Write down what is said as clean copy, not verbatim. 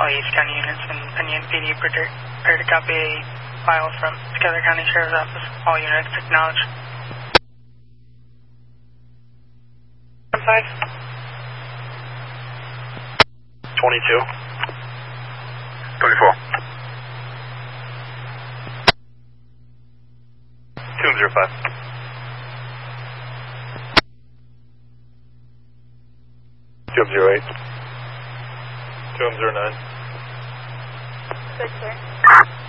East County units and NPD prepared to copy a file from Schuyler County Sheriff's Office. All units acknowledged. 5. 22. 34. 205. 208. 209. 6, sir.